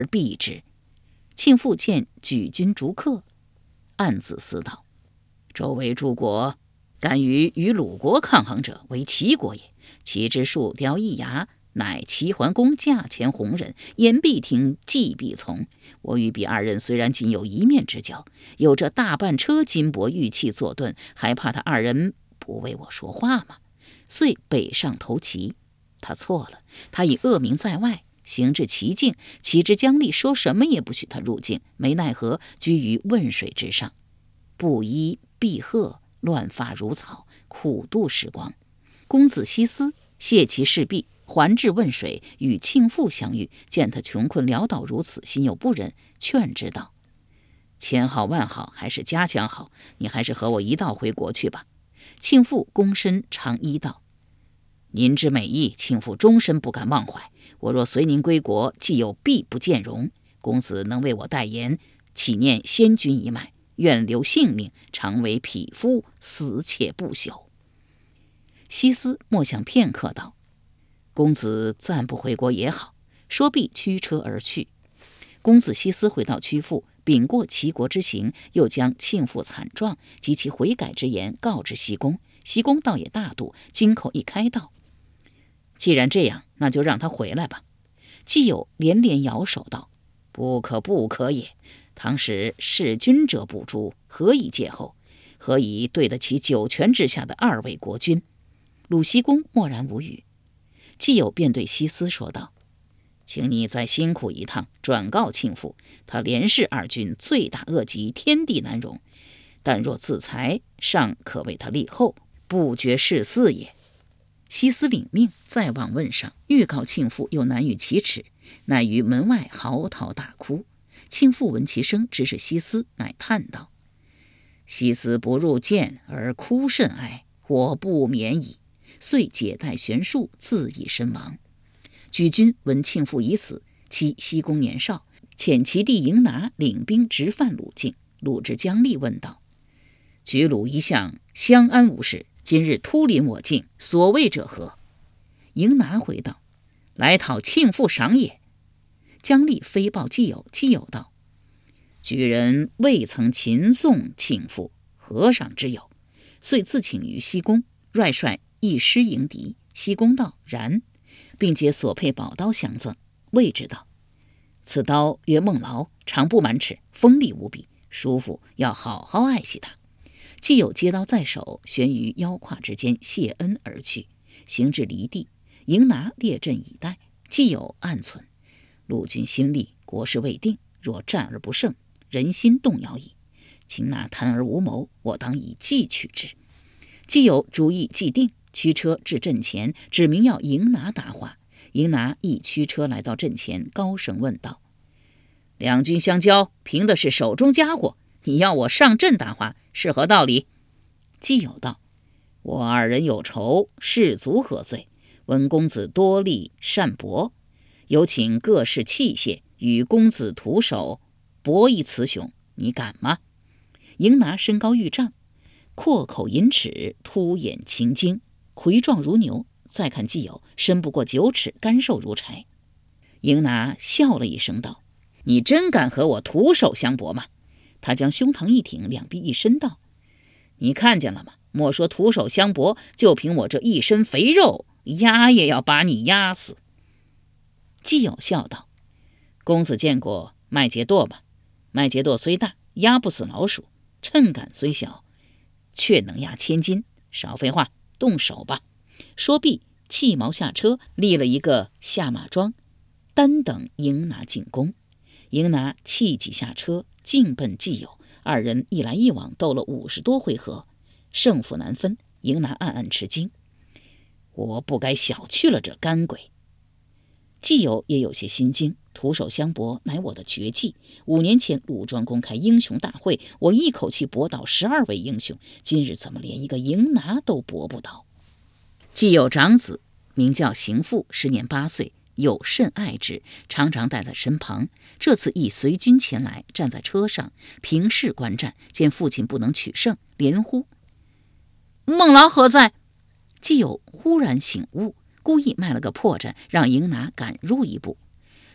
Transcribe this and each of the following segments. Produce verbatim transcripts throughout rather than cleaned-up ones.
而避之。庆父见举军逐客，暗自思道：周围诸国敢于与鲁国抗衡者，为齐国也。其之树雕一牙，乃齐桓公驾前弘忍，言必听，计必从。我与彼二人虽然仅有一面之交，有着大半车金帛玉器坐盾，还怕他二人不为我说话吗？遂北上投齐。他错了，他以恶名在外，行至齐境，齐之姜立说什么也不许他入境，没奈何居于汶水之上，布衣蔽褐，乱发如草，苦度时光。公子西斯谢其事毕，还至汶水，与庆父相遇，见他穷困潦倒如此，心有不忍，劝之道：千好万好，还是家乡好，你还是和我一道回国去吧。庆父躬身长揖道：您之美意，庆父终身不敢忘怀。我若随您归国，既有必不见容。公子能为我代言，岂念先君一脉，愿留性命，常为匹夫，死且不朽。西斯默想片刻道：公子暂不回国也好。说毕，驱车而去。公子西斯回到曲阜，禀过齐国之行，又将庆父惨状及其悔改之言告知西公。西公倒也大度，金口一开道：既然这样，那就让他回来吧。季友连连摇手道：不可不可也，倘使弑君者不诛，何以戒后？何以对得起九泉之下的二位国君？鲁西公默然无语。季友便对西斯说道：请你再辛苦一趟，转告庆父，他连弑二君，罪大恶极，天地难容。但若自裁，尚可为他立后，不绝事嗣也。西斯领命，再往问上，预告庆父又难与启齿，乃于门外嚎啕大哭。庆父闻其声，知是西斯，乃叹道：西斯不入见而哭甚哀，我不免矣。遂解带悬树，自缢身亡。举军闻庆父已死，其西宫年少，遣其弟迎拿领兵直犯鲁境。鲁之姜立问道：举鲁一向相安无事，今日突临我境，所谓者何？迎拿回道：来讨庆父赏也。姜立飞报季友，季友道：举人未曾擒送庆父，何赏之有？遂自请于西宫，率率一师迎敌。西宫道：然，并解所佩宝刀相赠。谓之道：此刀曰孟劳，长不满尺，锋利无比，叔父要好好爱惜它。季友接刀在手，悬于腰胯之间，谢恩而去。行至离地，迎拿列阵以待。季友暗忖：陆军新立，国事未定，若战而不胜，人心动摇矣。擒拿贪而无谋，我当以计取之。季友主意既定，驱车至阵前，指明要迎拿答话。迎拿亦驱车来到阵前，高声问道：两军相交，凭的是手中家伙，你要我上阵答话，是何道理？季友道：我二人有仇，士卒何罪？闻公子多力善搏，有请各式器械，与公子徒手搏一雌雄，你敢吗？迎拿身高逾丈，阔口银齿，凸眼青睛，魁壮如牛。再看季友，身不过九尺，干瘦如柴。迎拿笑了一声道：你真敢和我徒手相搏吗？他将胸膛一挺，两臂一伸道：你看见了吗？莫说徒手相搏，就凭我这一身肥肉，压也要把你压死。季友笑道：公子见过麦秸垛吗？麦秸垛虽大，压不死老鼠；秤杆虽小，却能压千斤。少废话，动手吧。说毕，弃矛下车，立了一个下马桩，单等迎拿进攻。迎拿气急下车，径奔季友。二人一来一往，斗了五十多回合，胜负难分。迎拿暗暗吃惊，我不该小觑了这干鬼。季友也有些心惊，徒手相搏乃我的绝技。五年前鲁庄公开英雄大会，我一口气搏倒十二位英雄，今日怎么连一个迎拿都搏不倒？季友长子名叫邢父，时年八岁，有甚爱之，常常带在身旁。这次亦随军前来，站在车上平视观战，见父亲不能取胜，连呼：孟劳何在？季友忽然醒悟，故意卖了个破绽，让迎拿赶入一步。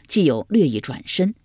既有略一转身，